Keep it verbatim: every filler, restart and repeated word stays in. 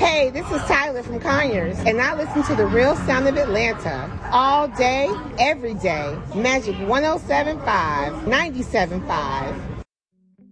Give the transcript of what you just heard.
Hey, this is Tyler from Conyers, and I listen to the Real Sound of Atlanta all day, every day. Magic one oh seven point five, ninety-seven point five.